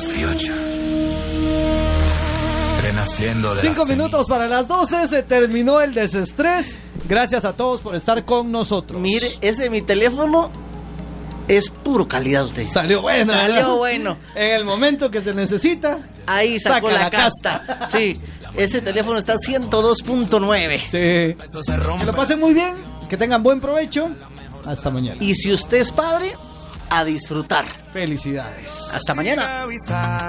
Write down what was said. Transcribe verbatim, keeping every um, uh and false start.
future. Renaciendo de Cinco las minutos para las doce, se terminó el desestrés. Gracias a todos por estar con nosotros. Mire, ese mi teléfono es puro calidad usted. Salió bueno. Salió ¿verdad? bueno. En el momento que se necesita, ahí sacó saca la, la casta. casta. Sí, ese teléfono está ciento dos punto nueve. Sí. Que lo pasen muy bien, que tengan buen provecho. Hasta mañana. Y si usted es padre, a disfrutar. Felicidades. Hasta mañana.